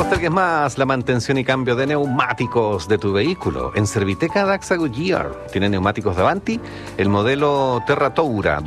postergues más la mantención y cambio de neumáticos de tu vehículo. En Serviteca Daxa Goodyear tiene neumáticos de Avanti, el modelo Terra Toura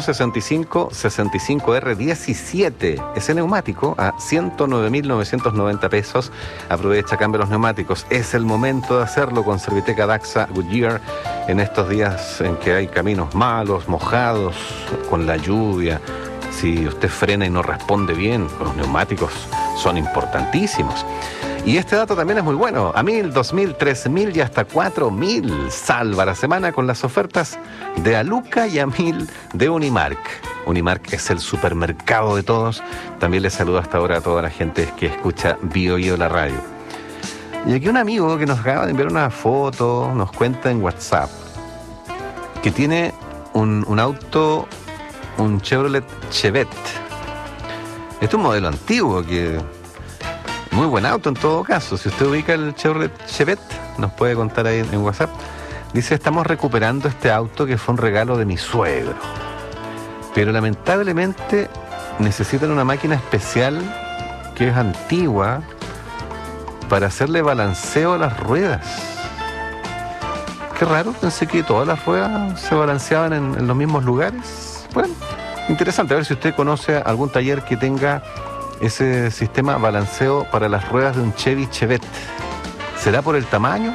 265-65R17. Ese neumático a 109.990 pesos. Aprovecha, cambia los neumáticos. Es el momento de hacerlo con Serviteca Daxa Goodyear en estos días en que hay caminos malos, mojados, con la lluvia. Si usted frena y no responde bien, los neumáticos son importantísimos. Y este dato también es muy bueno. A 1.000, 2.000, 3.000 y hasta 4.000 salva la semana con las ofertas de Aluca y a 1.000 de Unimark. Unimark es el supermercado de todos. También les saludo hasta ahora a toda la gente que escucha Bio la radio. Y aquí un amigo que nos acaba de enviar una foto, nos cuenta en WhatsApp, que tiene un auto, un Chevrolet Chevette. Este es un modelo antiguo, que muy buen auto en todo caso. Si usted ubica el Chevrolet Chevette, nos puede contar ahí en WhatsApp. Dice, estamos recuperando este auto que fue un regalo de mi suegro, pero lamentablemente necesitan una máquina especial que es antigua para hacerle balanceo a las ruedas. Qué raro, pensé que todas las ruedas se balanceaban en los mismos lugares. Bueno, interesante, a ver si usted conoce algún taller que tenga ese sistema balanceo para las ruedas de un Chevy Chevette. ¿Será por el tamaño?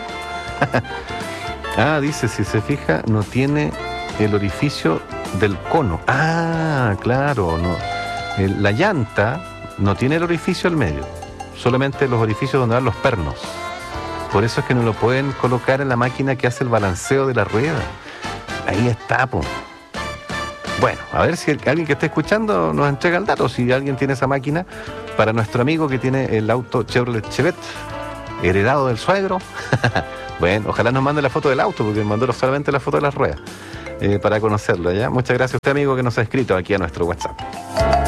Dice, si se fija, no tiene el orificio del cono. Claro, no. La llanta no tiene el orificio al medio, solamente los orificios donde van los pernos. Por eso es que no lo pueden colocar en la máquina que hace el balanceo de la rueda. Ahí está, po. Bueno, a ver si alguien que esté escuchando nos entrega el dato, si alguien tiene esa máquina para nuestro amigo que tiene el auto Chevrolet Chevette, heredado del suegro. Bueno, ojalá nos mande la foto del auto, porque mandó solamente la foto de las ruedas, para conocerlo, ¿ya? Muchas gracias a usted, amigo, que nos ha escrito aquí a nuestro WhatsApp.